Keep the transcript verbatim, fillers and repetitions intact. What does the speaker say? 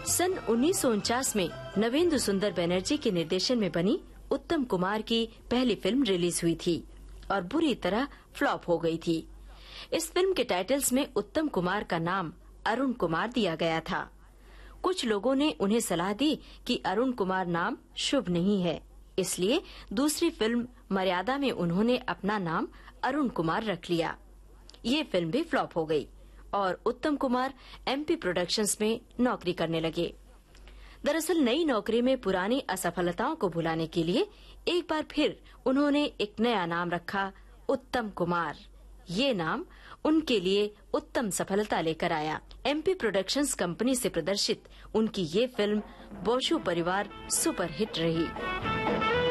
सन उन्नीस सौ उनचास में नवेंद्र सुंदर बनर्जी के निर्देशन में बनी उत्तम कुमार की पहली फिल्म रिलीज हुई थी और बुरी तरह फ्लॉप हो गई थी। इस फिल्म के टाइटल्स में उत्तम कुमार का नाम अरुण कुमार दिया गया था। कुछ लोगों ने उन्हें सलाह दी कि अरुण कुमार नाम शुभ नहीं है, इसलिए दूसरी फिल्म मर्यादा में उन्होंने अपना नाम अरुण कुमार रख लिया। ये फिल्म भी फ्लॉप हो गई और उत्तम कुमार एमपी प्रोडक्शंस में नौकरी करने लगे। दरअसल नई नौकरी में पुरानी असफलताओं को भुलाने के लिए एक बार फिर उन्होंने एक नया नाम रखा, उत्तम कुमार। ये नाम उनके लिए उत्तम सफलता लेकर आया। एमपी प्रोडक्शंस कंपनी से प्रदर्शित उनकी ये फिल्म बोशू परिवार सुपरहिट रही।